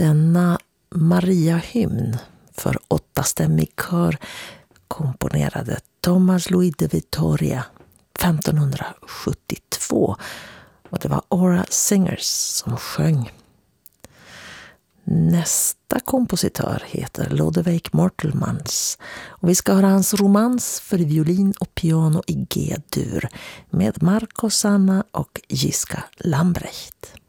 Denna Maria-hymn för 8-stämmig kör komponerade Thomas Louis de Vittoria 1572 och det var Aura Singers som sjöng. Nästa kompositör heter Lodewijk Mortelmans och vi ska höra hans romans för violin och piano i G-dur med Marco Sanna och Gisela Lambrecht.